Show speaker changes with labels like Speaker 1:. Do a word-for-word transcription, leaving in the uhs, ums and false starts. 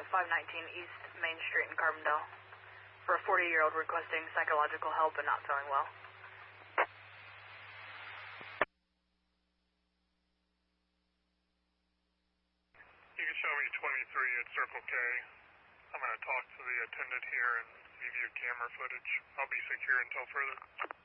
Speaker 1: five nineteen East Main Street in Carbondale for a forty-year-old requesting psychological help and not feeling well.
Speaker 2: You can show me twenty-three at Circle K. I'm going to talk to the attendant here and leave you camera footage. I'll be secure until further.